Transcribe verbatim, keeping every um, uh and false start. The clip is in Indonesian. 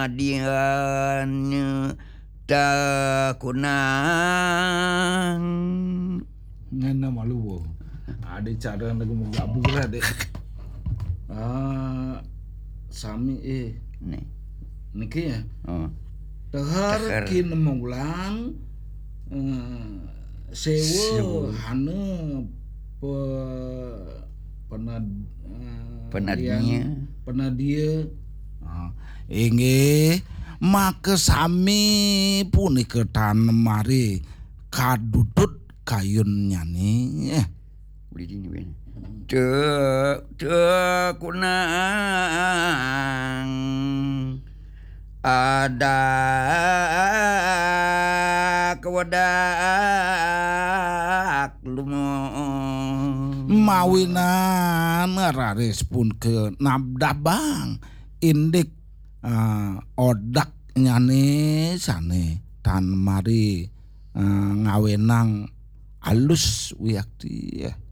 dianya takunang ngana malu ada cara lagu mengabura deh ah sami eh nih niki ya oh tahar kin mengulang sewa hana pe penad penadnya penadia inge maka sami punika tanem mari kadudut kayun nyani eh beli ini ben te te kunang ada kewadak lumo mawinan raris pun ke nabdabang indik uh, odak nyane sane tan mari uh, ngawenang alus wiakti ya